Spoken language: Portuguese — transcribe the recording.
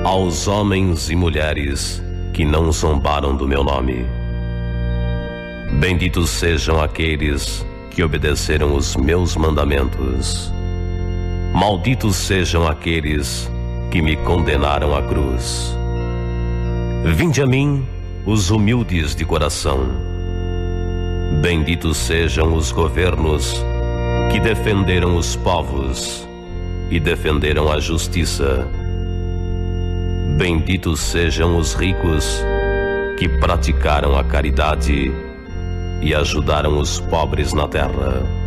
aos homens e mulheres que não zombaram do meu nome. Benditos sejam aqueles que obedeceram os meus mandamentos. Malditos sejam aqueles que me condenaram à cruz. Vinde a mim, os humildes de coração. Benditos sejam os governos que defenderam os povos e defenderam a justiça. Benditos sejam os ricos que praticaram a caridade e ajudaram os pobres na terra.